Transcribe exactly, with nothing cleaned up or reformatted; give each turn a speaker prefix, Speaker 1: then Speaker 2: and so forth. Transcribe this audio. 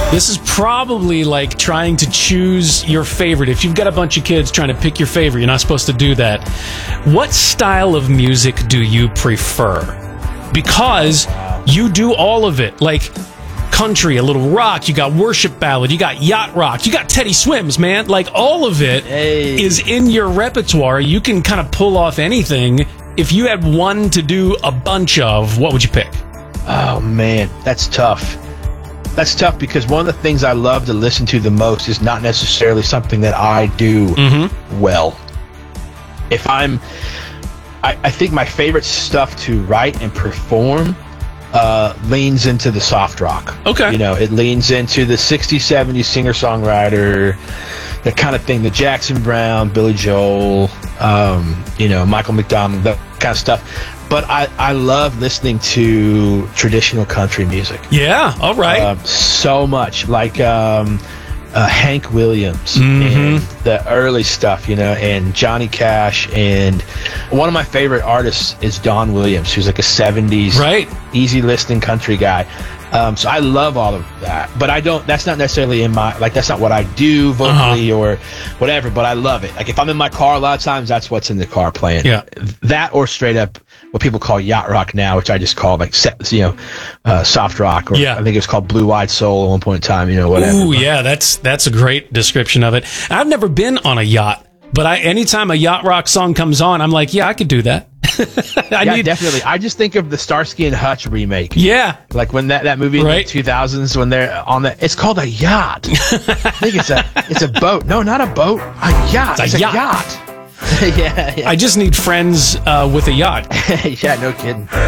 Speaker 1: This is probably like trying to choose your favorite. If you've got a bunch of kids trying to pick your favorite, you're not supposed to do that. What style of music do you prefer? Because you do all of it. Like country, a little rock, you got worship ballad, you got yacht rock, you got Teddy Swims, man. Like all of it
Speaker 2: Hey.
Speaker 1: is in your repertoire. You can kind of pull off anything. If you had one to do a bunch of, what would you pick?
Speaker 2: Oh, man, that's tough. That's tough because one of the things I love to listen to the most is not necessarily something that I do
Speaker 1: Mm-hmm.
Speaker 2: well. If I'm, I, I think my favorite stuff to write and perform uh, leans into the soft rock.
Speaker 1: Okay.
Speaker 2: You know, it leans into the sixties, seventies singer-songwriter, the kind of thing, the Jackson Brown, Billy Joel, um, you know, Michael McDonald, that kind of stuff. But I, I love listening to traditional country music.
Speaker 1: Yeah, all right.
Speaker 2: Um, so much. Like um, uh, Hank Williams
Speaker 1: Mhm.
Speaker 2: and the early stuff, you know, and Johnny Cash. And one of my favorite artists is Don Williams, who's like a seventies
Speaker 1: Right.
Speaker 2: easy listening country guy. Um, so I love all of that, but I don't, that's not necessarily in my, like, that's not what I do vocally or whatever, but I love it. Like if I'm in my car, a lot of times that's what's in the car playing.
Speaker 1: Yeah.
Speaker 2: That or straight up what people call yacht rock now, which I just call like, se- you know, uh, soft rock, or
Speaker 1: Yeah.
Speaker 2: I think it's called blue-eyed soul at one point in time, you know, whatever.
Speaker 1: Ooh,
Speaker 2: But-
Speaker 1: yeah, that's that's a great description of it. I've never been on a yacht, but I anytime a yacht rock song comes on, I'm like, yeah, I could do that. I
Speaker 2: yeah,
Speaker 1: need,
Speaker 2: definitely. I just think of the Starsky and Hutch remake.
Speaker 1: yeah,
Speaker 2: Like when that, that movie in
Speaker 1: Right.
Speaker 2: the two thousands when they're on the, it's called a yacht. I think it's a, it's a boat. No, not a boat. A yacht.
Speaker 1: It's a
Speaker 2: It's,
Speaker 1: yacht.
Speaker 2: a yacht. yeah, yeah.
Speaker 1: I just need friends uh, with a yacht.
Speaker 2: yeah, no kidding.